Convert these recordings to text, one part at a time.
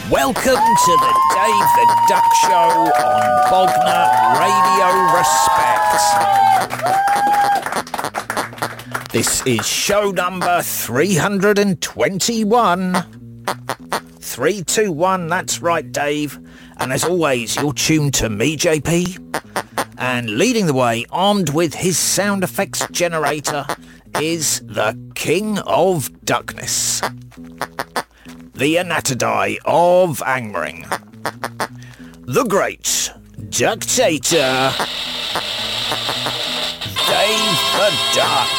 Welcome to the Dave the Duck Show on Bognor Radio Respect. This is show number 321. 321, that's right, Dave. And as always, you're tuned to me, JP. And leading the way, armed with his sound effects generator, is the King of Duckness. The Anatodai of Angmering. The Great Ductator. Dave the Duck.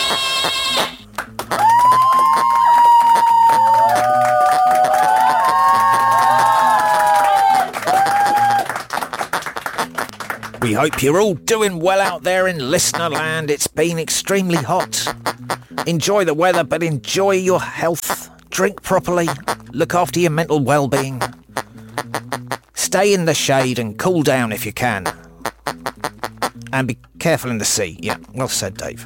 We hope you're all doing well out there in listener land. It's been extremely hot. Enjoy the weather, but enjoy your health. Drink properly. Look after your mental well-being. Stay in the shade and cool down if you can. And be careful in the sea. Yeah, well said, Dave.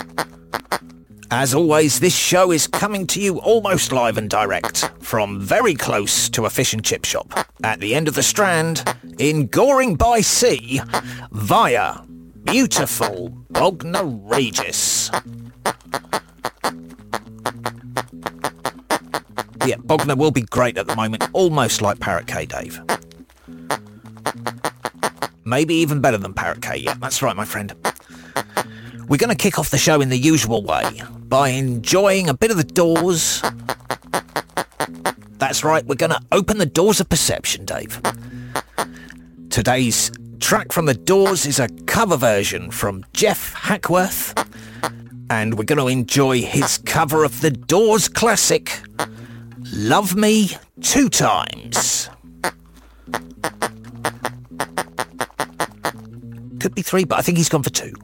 As always, this show is coming to you almost live and direct from very close to a fish and chip shop at the end of the Strand in Goring by Sea via beautiful Bognor Regis. Yeah, Bognor will be great at the moment, almost like Parrot Cay, Dave. Maybe even better than Parrot Cay, yeah, that's right, my friend. We're going to kick off the show in the usual way, by enjoying a bit of the Doors. That's right, we're going to open the doors of perception, Dave. Today's track from the Doors is a cover version from Jeff Hackworth, and we're going to enjoy his cover of the Doors classic, Love Me Two Times. Could be three, but I think he's gone for two.